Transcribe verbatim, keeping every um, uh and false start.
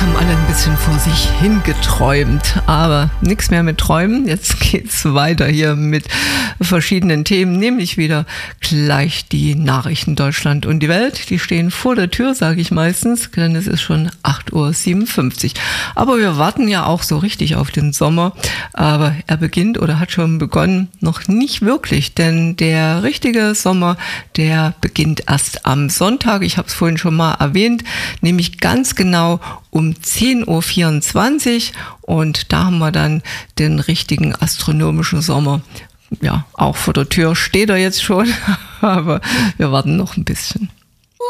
haben alle ein bisschen vor sich hingeträumt, aber nichts mehr mit Träumen. Jetzt geht's weiter hier mit verschiedenen Themen, nämlich wieder gleich die Nachrichten Deutschland und die Welt. Die stehen vor der Tür, sage ich meistens, denn es ist schon acht Uhr siebenundfünfzig. Aber wir warten ja auch so richtig auf den Sommer, aber er beginnt oder hat schon begonnen, noch nicht wirklich, denn der richtige Sommer, der beginnt erst am Sonntag. Ich habe es vorhin schon mal erwähnt, nämlich ganz genau um zehn Uhr vierundzwanzig und da haben wir dann den richtigen astronomischen Sommer. Ja, auch vor der Tür steht er jetzt schon, aber wir warten noch ein bisschen.